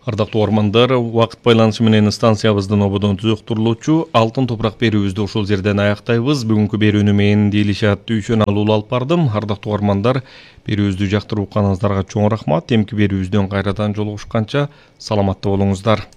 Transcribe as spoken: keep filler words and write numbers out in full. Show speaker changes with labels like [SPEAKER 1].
[SPEAKER 1] Ардактуу угармандар, убакыт байланышы менен станциябыздын ободон түзөктүрүлүүчү алтын топурак берүүбүздү ушул жерден аяктайбыз. Бүгүнкү берүүнү мен Делишат Дүйшөн алуу алып бардым. Ардактуу угармандар, берүүбүздү жактырып укканыңыздарга чоң рахмат. Эмки берүүбүздөн кайрадан жолугушканча саламатта болуңуздар.